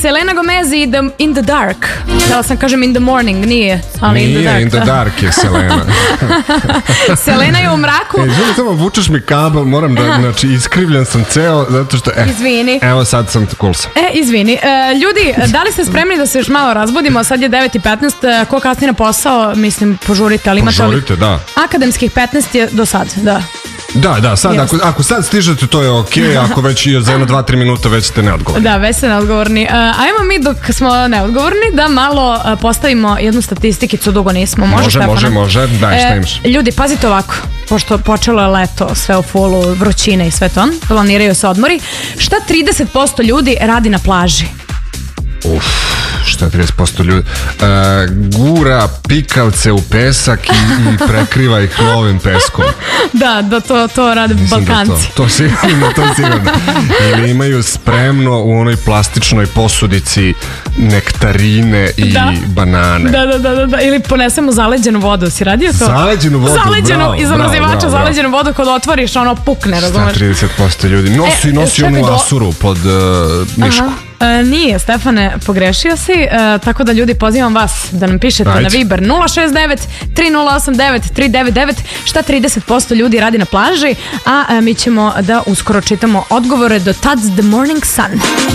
Selena Gomez i In the Dark. Htjela sam kažem In the Morning, nije, ali In the Dark. Nije, In the Dark je Selena. Selena je u mraku. Želi, samo vučeš mi kabel, moram da, znači, iskrivljen sam ceo, zato što, Izvini. Evo sad sam cool sam. Izvini. Ljudi, da li ste spremni da se još malo razbudimo? Sad je 9:15, ko kasni na posao, mislim, požurite, ali imate Požurite, da. Akademskih 15 je do sad, da. Da, sad, ako sad stižete, to je okej, ako već i za 1-2-3 minuta već ste neodgovorni. Da, već ste neodgovorni. Ajmo mi dok smo neodgovorni da malo postavimo jednu statistikicu, dugo nismo. Može, daj, šta imaš? Ljudi, pazite ovako, pošto počelo je leto, sve u fullu, vrućine i sve to, planiraju se odmori. Šta 30% ljudi radi na plaži? Šta 30% ljudi? Gura pikavce u pesak i prekriva ih novim peskom. Da, to rade Balkanci. To sigurno. Ili imaju spremno u onoj plastičnoj posudici nektarine i banane. Da. Ili ponesemo zaleđenu vodu. Si radio to? Zaleđenu vodu, bravo. Iz zamrzivača zaleđenu vodu kod otvoriš, ono pukne, razumeš? Šta 30% ljudi? Nosi onu asuru pod mišku. Nije, Stefane, pogrešio si, tako da ljudi, pozivam vas da nam pišete na Viber 069 3089 399 šta 30% ljudi radi na plaži, a mi ćemo da uskoro čitamo odgovore. Do tad The Morning Sun.